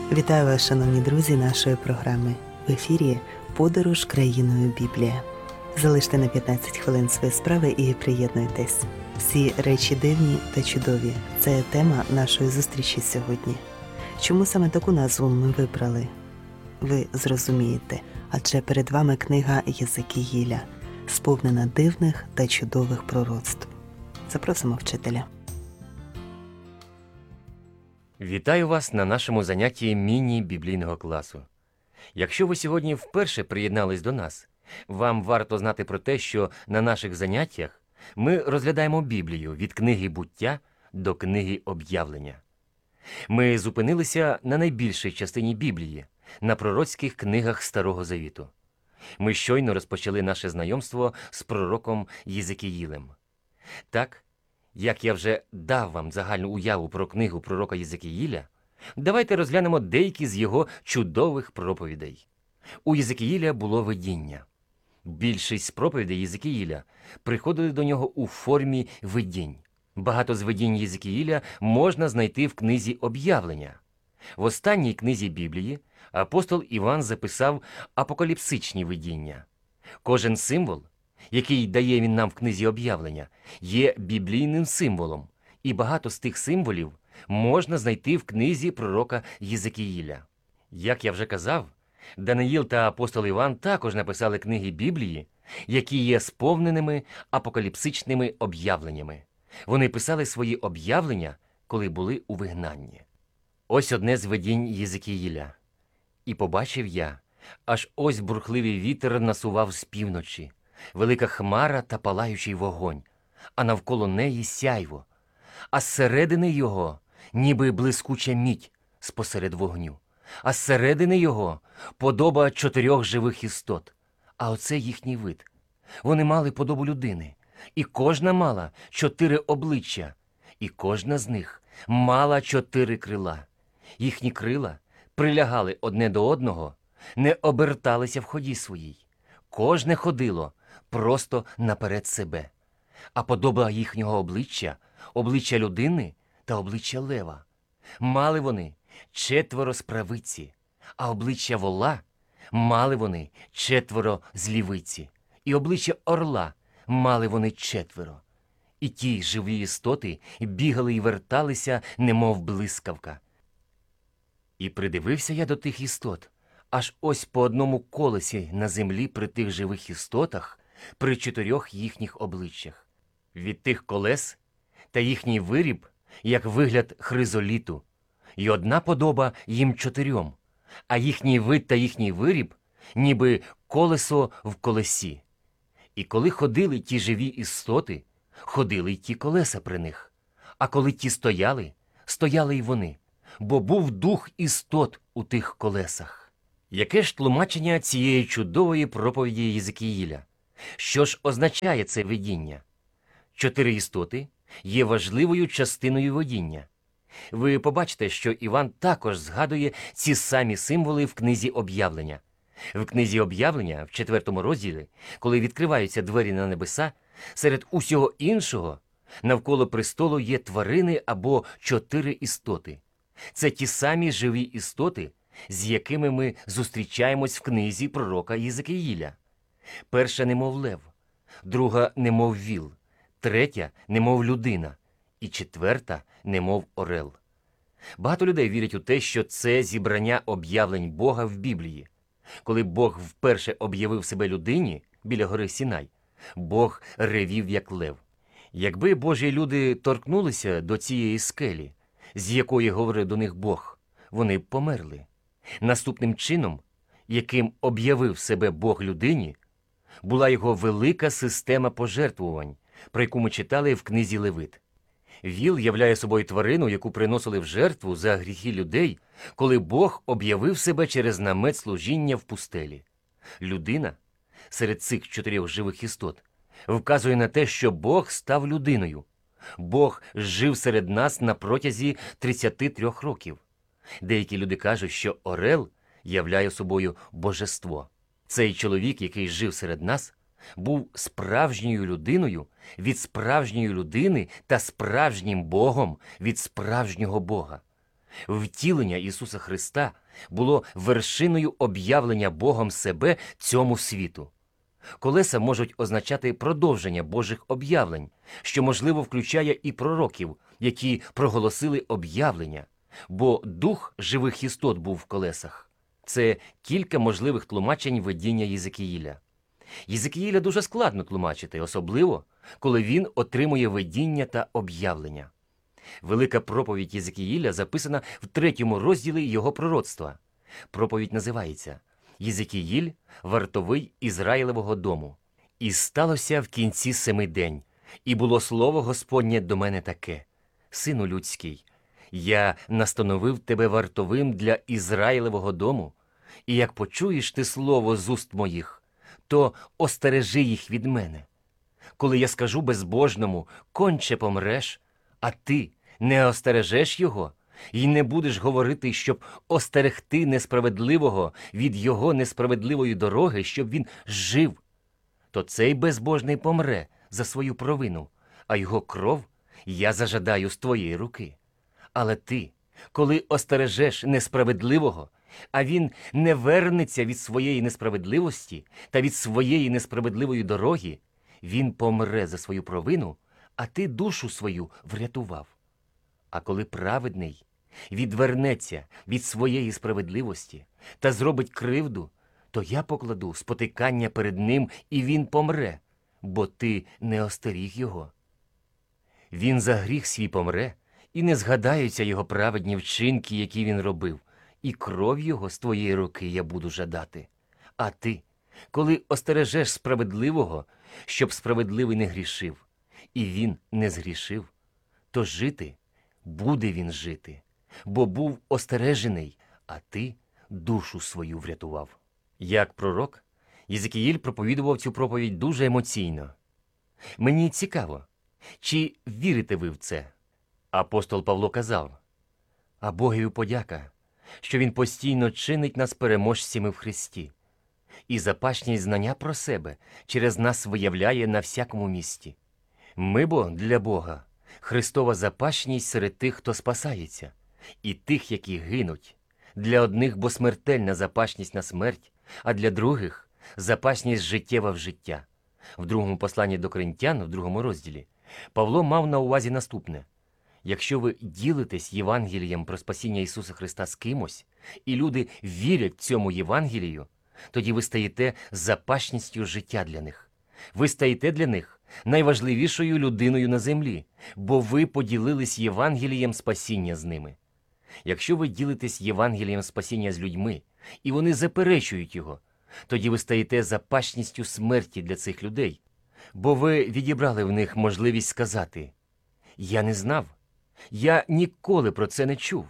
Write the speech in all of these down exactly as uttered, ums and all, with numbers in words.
Вітаю вас, шановні друзі, нашої програми. В ефірі «Подорож країною Біблія». Залиште на п'ятнадцять хвилин свої справи і приєднуйтесь. Всі речі дивні та чудові – це тема нашої зустрічі сьогодні. Чому саме таку назву ми вибрали? Ви зрозумієте, адже перед вами книга Єзекіїля, сповнена дивних та чудових пророцтв. Запросимо вчителя. Вітаю вас на нашому занятті міні-біблійного класу. Якщо ви сьогодні вперше приєднались до нас, вам варто знати про те, що на наших заняттях ми розглядаємо Біблію від книги «Буття» до книги «Об'явлення». Ми зупинилися на найбільшій частині Біблії, на пророцьких книгах Старого Завіту. Ми щойно розпочали наше знайомство з пророком Єзекіїлем. Так, як я вже дав вам загальну уяву про книгу пророка Єзекіїля, давайте розглянемо деякі з його чудових проповідей. У Єзекіїля було видіння. Більшість проповідей Єзекіїля приходили до нього у формі видінь. Багато з видінь Єзекіїля можна знайти в книзі «Об'явлення». В останній книзі Біблії апостол Іван записав апокаліпсичні видіння. Кожен символ, який дає він нам в книзі «Об'явлення», є біблійним символом, і багато з тих символів можна знайти в книзі пророка Єзекіїля. Як я вже казав, Даниїл та апостол Іван також написали книги Біблії, які є сповненими апокаліпсичними об'явленнями. Вони писали свої об'явлення, коли були у вигнанні. Ось одне з видінь Єзекіїля. «І побачив я, аж ось бурхливий вітер насував з півночі, велика хмара та палаючий вогонь, а навколо неї сяйво, а зсередини його ніби блискуча мідь спосеред вогню, а зсередини його подоба чотирьох живих істот, а оце їхній вид. Вони мали подобу людини, і кожна мала чотири обличчя, і кожна з них мала чотири крила. Їхні крила прилягали одне до одного, не оберталися в ході своїй. Кожне ходило просто наперед себе. А подоба їхнього обличчя, обличчя людини та обличчя лева. Мали вони четверо з правиці, а обличчя вола мали вони четверо з лівиці, і обличчя орла мали вони четверо. І ті живі істоти бігали і верталися, немов блискавка. І придивився я до тих істот, аж ось по одному колесі на землі при тих живих істотах, при чотирьох їхніх обличчях. Від тих колес та їхній виріб, як вигляд хризоліту, і одна подоба їм чотирьом, а їхній вид та їхній виріб, ніби колесо в колесі. І коли ходили ті живі істоти, ходили й ті колеса при них, а коли ті стояли, стояли й вони, бо був дух істот у тих колесах. Яке ж тлумачення цієї чудової проповіді Єзекіїля? Що ж означає це видіння? Чотири істоти є важливою частиною видіння. Ви побачите, що Іван також згадує ці самі символи в книзі «Об'явлення». В книзі «Об'явлення», в четвертому розділі, коли відкриваються двері на небеса, серед усього іншого навколо престолу є тварини або чотири істоти. Це ті самі живі істоти, з якими ми зустрічаємось в книзі пророка Єзекіїля. Перша немов лев, друга немов віл, третя немов людина і четверта немов орел. Багато людей вірять у те, що це зібрання об'явлень Бога в Біблії. Коли Бог вперше об'явив себе людині біля гори Сінай, Бог ревів як лев. Якби Божі люди торкнулися до цієї скелі, з якої говорив до них Бог, вони б померли. Наступним чином, яким об'явив себе Бог людині, була його велика система пожертвувань, про яку ми читали в книзі Левит. Віл являє собою тварину, яку приносили в жертву за гріхи людей, коли Бог об'явив себе через намет служіння в пустелі. Людина серед цих чотирьох живих істот вказує на те, що Бог став людиною. Бог жив серед нас на протязі тридцяти трьох років. Деякі люди кажуть, що орел являє собою божество. Цей чоловік, який жив серед нас, був справжньою людиною від справжньої людини та справжнім Богом від справжнього Бога. Втілення Ісуса Христа було вершиною об'явлення Богом себе цьому світу. Колеса можуть означати продовження Божих об'явлень, що, можливо, включає і пророків, які проголосили об'явлення, бо дух живих істот був в колесах. Це кілька можливих тлумачень видіння Єзекіїля. Єзекіїля дуже складно тлумачити, особливо, коли він отримує видіння та об'явлення. Велика проповідь Єзекіїля записана в третьому розділі його пророцтва. Проповідь називається «Єзекіїль, вартовий Ізраїлевого дому. І сталося в кінці семи день, і було слово Господнє до мене таке: Сину людський, я настановив тебе вартовим для Ізраїлевого дому, і як почуєш ти слово з уст моїх, то остережи їх від мене. Коли я скажу безбожному, конче помреш, а ти не остережеш його, і не будеш говорити, щоб остерегти несправедливого від його несправедливої дороги, щоб він жив, то цей безбожний помре за свою провину, а його кров я зажадаю з твоєї руки. Але ти, коли остережеш несправедливого, а він не вернеться від своєї несправедливості та від своєї несправедливої дороги, він помре за свою провину, а ти душу свою врятував. А коли праведний відвернеться від своєї справедливості та зробить кривду, то я покладу спотикання перед ним, і він помре, бо ти не остеріг його. Він за гріх свій помре, і не згадаються його праведні вчинки, які він робив, і кров його з твоєї руки я буду жадати. А ти, коли остережеш справедливого, щоб справедливий не грішив, і він не згрішив, то жити буде він жити, бо був остережений, а ти душу свою врятував. Як пророк, Єзекіїль проповідував цю проповідь дуже емоційно. Мені цікаво, чи вірите ви в це? Апостол Павло казав: «А Богові подяка, що Він постійно чинить нас переможцями в Христі, і запашність знання про себе через нас виявляє на всякому місці. Ми бо для Бога Христова запашність серед тих, хто спасається, і тих, які гинуть. Для одних бо смертельна запашність на смерть, а для других – запашність життєва в життя». В другому посланні до Коринтян, в другому розділі, Павло мав на увазі наступне: якщо ви ділитесь Євангелієм про спасіння Ісуса Христа з кимось, і люди вірять цьому Євангелію, тоді ви стаєте запашністю життя для них. Ви стаєте для них найважливішою людиною на землі, бо ви поділились Євангелієм спасіння з ними. Якщо ви ділитесь Євангелієм спасіння з людьми, і вони заперечують його, тоді ви стаєте запашністю смерті для цих людей, бо ви відібрали в них можливість сказати: «Я не знав, я ніколи про це не чув».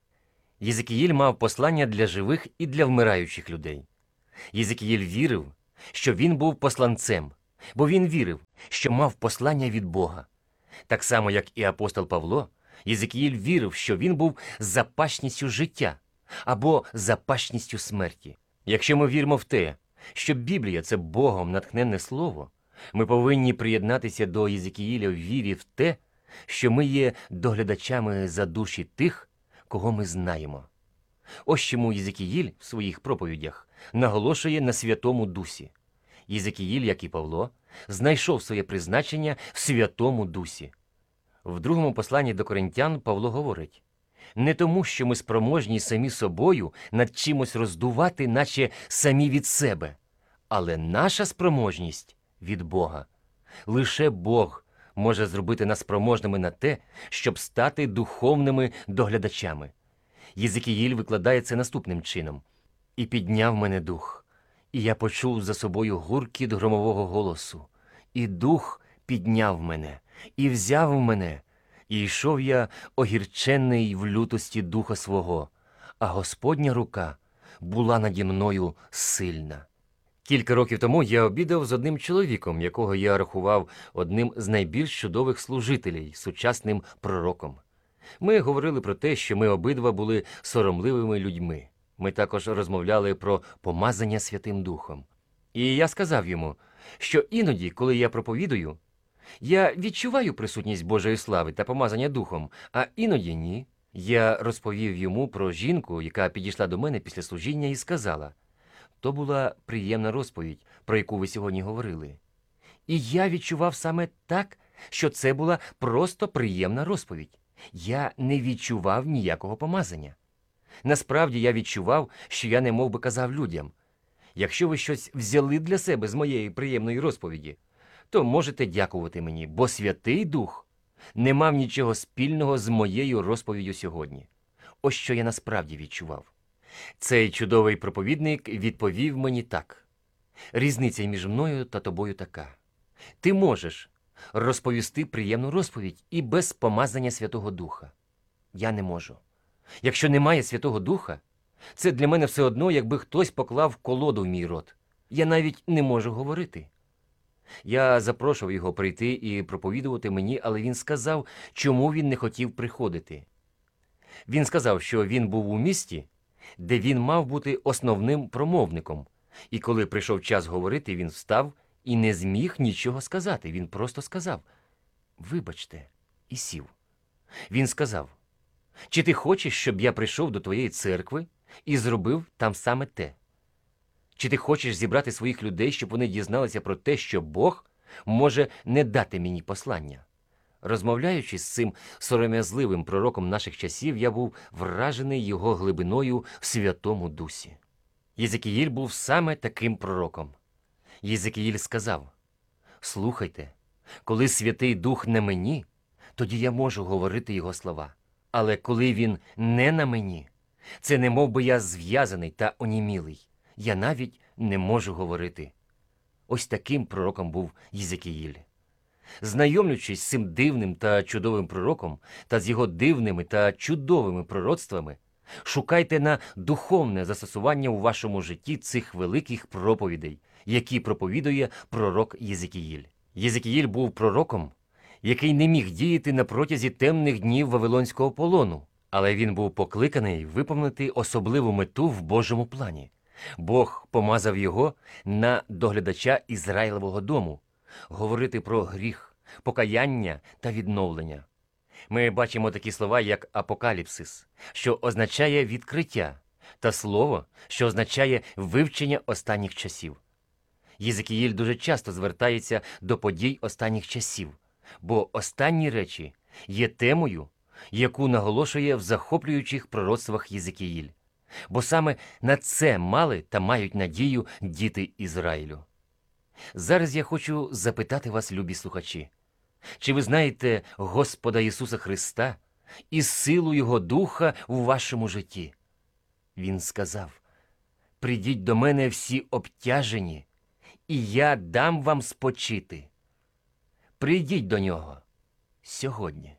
Єзекіїль мав послання для живих і для вмираючих людей. Єзекіїль вірив, що він був посланцем, бо він вірив, що мав послання від Бога. Так само, як і апостол Павло, Єзекіїль вірив, що він був запашністю життя або запашністю смерті. Якщо ми віримо в те, що Біблія – це Богом натхненне слово, ми повинні приєднатися до Єзекіїля в вірі в те, що ми є доглядачами за душі тих, кого ми знаємо. Ось чому Єзекіїль в своїх проповідях наголошує на Святому Дусі. Єзекіїль, як і Павло, знайшов своє призначення в Святому Дусі. В другому посланні до Коринтян Павло говорить: «Не тому, що ми спроможні самі собою над чимось роздувати, наче самі від себе, але наша спроможність від Бога. Лише Бог може зробити нас спроможними на те, щоб стати духовними доглядачами». Єзекіїль викладає це наступним чином: «І підняв мене дух, і я почув за собою гуркіт громового голосу, і дух підняв мене, і взяв мене, і йшов я огірчений в лютості духа свого, а Господня рука була наді мною сильна». Кілька років тому я обідав з одним чоловіком, якого я рахував одним з найбільш чудових служителів, сучасним пророком. Ми говорили про те, що ми обидва були соромливими людьми. Ми також розмовляли про помазання Святим Духом. І я сказав йому, що іноді, коли я проповідую, я відчуваю присутність Божої слави та помазання Духом, а іноді ні. Я розповів йому про жінку, яка підійшла до мене після служіння і сказала: «То була приємна розповідь, про яку ви сьогодні говорили». І я відчував саме так, що це була просто приємна розповідь. Я не відчував ніякого помазання. Насправді я відчував, що я немов би казав людям: якщо ви щось взяли для себе з моєї приємної розповіді, то можете дякувати мені, бо Святий Дух не мав нічого спільного з моєю розповіддю сьогодні. Ось що я насправді відчував. Цей чудовий проповідник відповів мені так: різниця між мною та тобою така. Ти можеш розповісти приємну розповідь і без помазання Святого Духа. Я не можу. Якщо немає Святого Духа, це для мене все одно, якби хтось поклав колоду в мій рот. Я навіть не можу говорити. Я запрошував його прийти і проповідувати мені, але він сказав, чому він не хотів приходити. Він сказав, що він був у місті, де він мав бути основним промовником, і коли прийшов час говорити, він встав і не зміг нічого сказати. Він просто сказав: «Вибачте», і сів. Він сказав: «Чи ти хочеш, щоб я прийшов до твоєї церкви і зробив там саме те? Чи ти хочеш зібрати своїх людей, щоб вони дізналися про те, що Бог може не дати мені послання?» Розмовляючи з цим сором'язливим пророком наших часів, я був вражений його глибиною в Святому Дусі. Єзекіїль був саме таким пророком. Єзекіїль сказав: «Слухайте, коли Святий Дух на мені, тоді я можу говорити його слова. Але коли він не на мені, це не мов би я зв'язаний та онімілий. Я навіть не можу говорити». Ось таким пророком був Єзекіїль. Знайомлячись з цим дивним та чудовим пророком та з його дивними та чудовими пророцтвами, шукайте на духовне застосування у вашому житті цих великих проповідей, які проповідує пророк Єзекіїль. Єзекіїль був пророком, який не міг діяти на протязі темних днів Вавилонського полону, але він був покликаний виповнити особливу мету в Божому плані. Бог помазав його на доглядача Ізраїлевого дому, говорити про гріх, покаяння та відновлення. Ми бачимо такі слова, як апокаліпсис, що означає відкриття, та слово, що означає вивчення останніх часів. Єзекіїль дуже часто звертається до подій останніх часів, бо останні речі є темою, яку наголошує в захоплюючих пророцтвах Єзекіїль. Бо саме на це мали та мають надію діти Ізраїлю. Зараз я хочу запитати вас, любі слухачі, чи ви знаєте Господа Ісуса Христа і силу Його Духа у вашому житті? Він сказав: «Придіть до мене всі обтяжені, і я дам вам спочити». Прийдіть до Нього сьогодні.